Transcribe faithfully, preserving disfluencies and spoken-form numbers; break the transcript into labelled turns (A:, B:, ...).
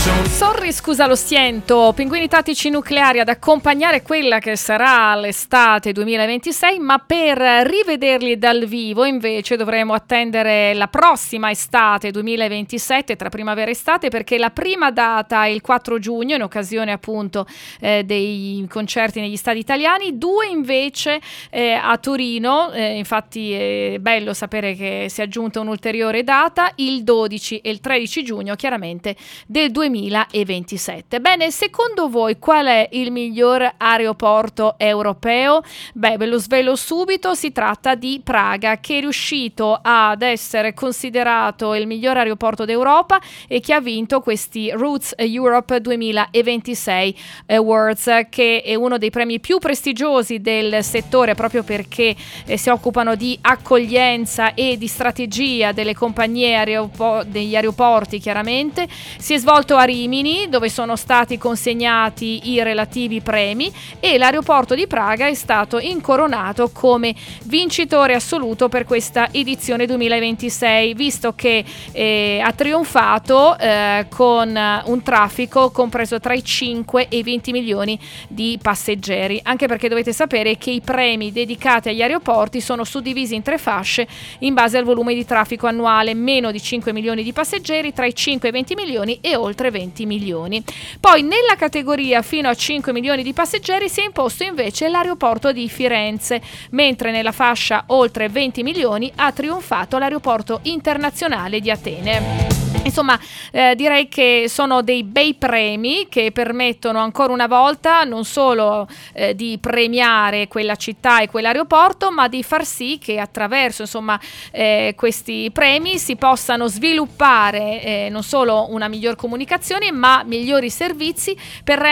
A: Sorry, scusa lo stiento, pinguini tattici nucleari ad accompagnare quella che sarà l'estate duemilaventisei, ma per rivederli dal vivo invece dovremo attendere la prossima estate duemilaventisette, tra primavera e estate, perché la prima data è il quattro giugno in occasione appunto eh, dei concerti negli stadi italiani, due invece eh, a Torino, eh, infatti è bello sapere che si è aggiunta un'ulteriore data, il dodici e il tredici giugno chiaramente del duemilaventisette. Bene, secondo voi qual è il miglior aeroporto europeo? Beh, ve lo svelo subito, si tratta di Praga, che è riuscito ad essere considerato il miglior aeroporto d'Europa e che ha vinto questi Roots Europe duemilaventisei Awards, che è uno dei premi più prestigiosi del settore proprio perché eh, si occupano di accoglienza e di strategia delle compagnie aeropo- degli aeroporti chiaramente. Si è svolto a Rimini, dove sono stati consegnati i relativi premi, e l'aeroporto di Praga è stato incoronato come vincitore assoluto per questa edizione duemilaventisei, visto che eh, ha trionfato eh, con un traffico compreso tra i cinque e i venti milioni di passeggeri, anche perché dovete sapere che i premi dedicati agli aeroporti sono suddivisi in tre fasce in base al volume di traffico annuale: meno di cinque milioni di passeggeri, tra i cinque e i venti milioni e oltre venti milioni. Poi nella categoria fino a cinque milioni di passeggeri si è imposto invece l'aeroporto di Firenze, mentre nella fascia oltre venti milioni ha trionfato l'aeroporto internazionale di Atene. Insomma, eh, direi che sono dei bei premi che permettono ancora una volta non solo eh, di premiare quella città e quell'aeroporto, ma di far sì che attraverso insomma eh, questi premi si possano sviluppare eh, non solo una miglior comunicazione, ma migliori servizi per